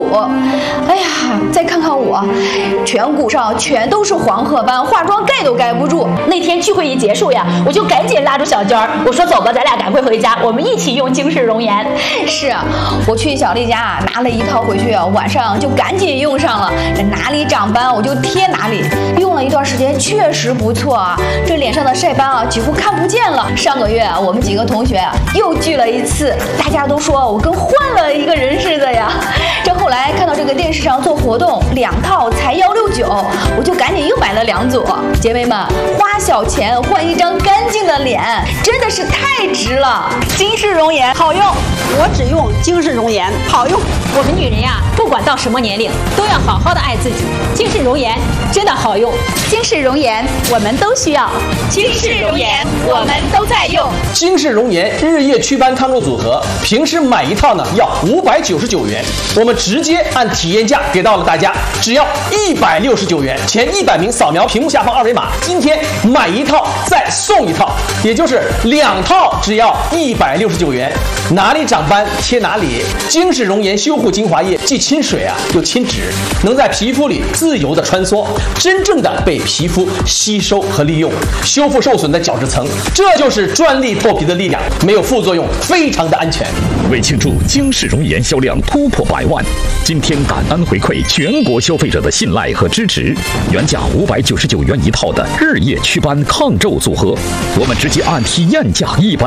哎呀，再看看我，颧骨上全都是黄褐斑，化妆盖都盖不住。 那天聚会一结束呀，我就赶紧拉住小娟儿，我说走吧，咱俩赶快回家，我们一起用精氏容颜。 是，我去小丽家拿了一套回去，晚上就赶紧用上了。这哪里长斑我就贴哪里，用了一段时间确实不错啊，这脸上的晒斑啊几乎看不见了。上个月我们几个同学又聚了一次，大家都说我跟换了一个人似的呀。这后来看到这个电视上做活动，2套才169，我就赶紧又买了2组。姐妹们，花小钱换一张干净的脸，真的是太值了。 精氏容颜好用，我只用精氏容颜好用。 我们女人呀，不管到什么年龄，都要好好的爱自己。精氏容颜真的好用， 精氏容颜我们都需要， 精氏容颜我们都在用。 精氏容颜日夜祛斑抗皱组合，平时买一套呢要599元，我们直接按体验价给到了大家，只要169元，前100名扫描屏幕下方二维码，今天买一套再送一套，也就是2套只要169元，哪里长斑贴哪里。精氏容颜修护精华液既亲水又亲脂，能在皮肤里自由的穿梭，真正的被皮肤吸收和利用，修复受损的角质层，这就是专利脱皮的力量，没有副作用，非常的安全。 为庆祝精氏容颜销量突破100万，今天感恩回馈全国消费者的信赖和支持，原价599元一套的日夜祛斑抗皱组合，我们直接按体验价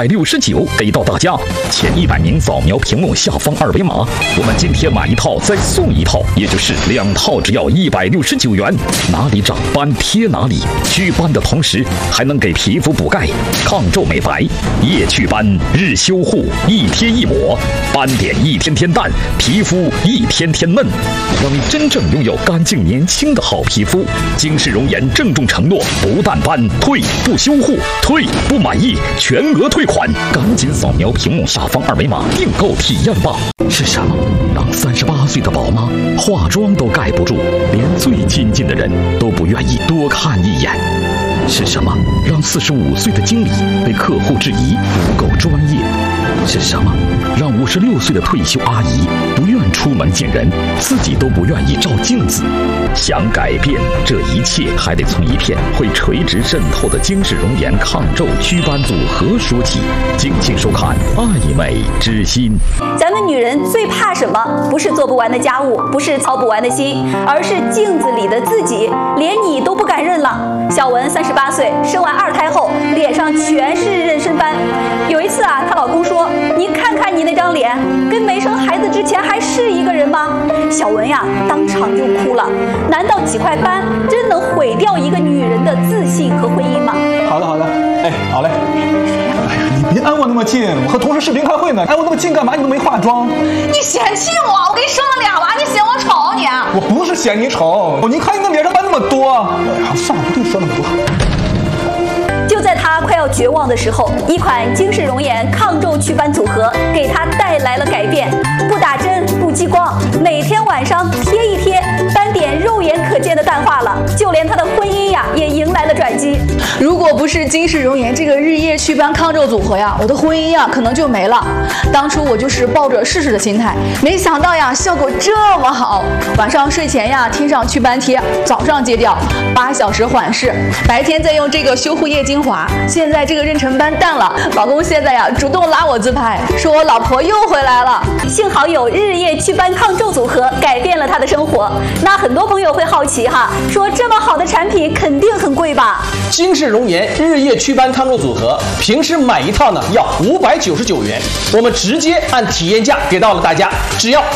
169给到大家，前100名扫描屏幕下方二维码，我们今天买一套再送一套，也就是2套只要169元，哪里长斑贴哪里，祛斑的同时还能给皮肤补钙、抗皱美白，夜祛斑日修护，一贴一抹，斑点一天天淡，皮肤一天天嫩，让你真正拥有干净年轻的好皮肤。精氏容颜郑重承诺，不淡斑，退不修护，退不满意全额退款，赶紧扫描屏幕下方二维码订购体验吧。是什么让38岁的宝妈化妆都盖不住，连最亲近的人都不愿意多看一眼？是什么让45岁的经理被客户质疑不够专业？是什么让56岁的退休阿姨不愿出门见人，自己都不愿意照镜子？想改变这一切，还得从一片会垂直渗透的精氏容颜抗皱祛斑组合说起。敬请收看《爱美之心》。 咱们女人最怕什么？不是做不完的家务，不是操不完的心，而是镜子里的自己，连你都不敢认了。小文38岁，生完2胎后，脸上全是妊娠斑。有一次她老公说：“你看看你那张脸，跟没生孩子之前还是一个人吗？”小文呀，当场就哭了。难道几块斑真能毁掉一个女人的自信和婚姻吗？ 好的，哎，好嘞。哎呀，你别挨我那么近，我和同事视频开会呢，挨我那么近干嘛？你都没化妆。 你嫌弃我？我给你生了2娃，你嫌我丑你？ 我不是嫌你丑，你看你那脸上斑那么多。哎呀，算了，不对，说那么多。 就在她快要绝望的时候，一款精氏容颜抗皱祛斑组合给她带来了改变。不打针，不激光，每天晚上贴一贴，斑点肉眼可见的淡化了，就连她的婚姻呀也迎来了转机。 如果不是精氏容颜这个日夜祛斑抗皱组合呀，我的婚姻呀可能就没了。当初我就是抱着试试的心态，没想到呀效果这么好。晚上睡前呀贴上祛斑贴，早上揭掉，8小时缓释，白天再用这个修护液精华。现在这个妊娠斑淡了，老公现在呀主动拉我自拍，说我老婆又回来了。 幸好有日夜祛斑抗皱组合改变了她的生活。那很多朋友会好奇说这么好的产品肯定很贵吧？ 精氏容颜日夜祛斑抗皱组合，平时买一套呢要599元，我们直接按体验价给到了大家，只要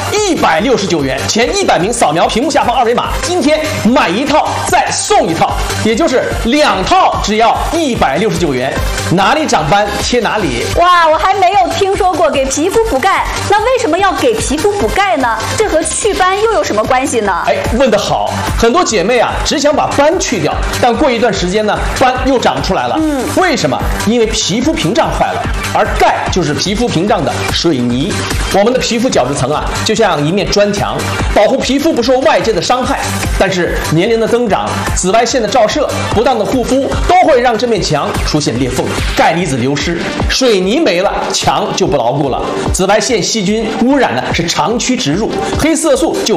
169元，前100名扫描屏幕下方二维码，今天买一套再送一套，也就是2套只要169元，哪里长斑贴哪里。 哇，我还没有听说过给皮肤补钙，那为什么要给皮肤补钙呢？这和祛斑又有什么关系呢？ 问问得好，很多姐妹啊只想把斑去掉，但过一段时间呢，斑又长出来了。为什么？因为皮肤屏障坏了，而钙就是皮肤屏障的水泥。我们的皮肤角质层啊，就像一面砖墙，保护皮肤不受外界的伤害。但是年龄的增长、紫外线的照射、不当的护肤，都会让这面墙出现裂缝，钙离子流失，水泥没了，墙就不牢固了。紫外线、细菌污染呢是长驱直入，黑色素就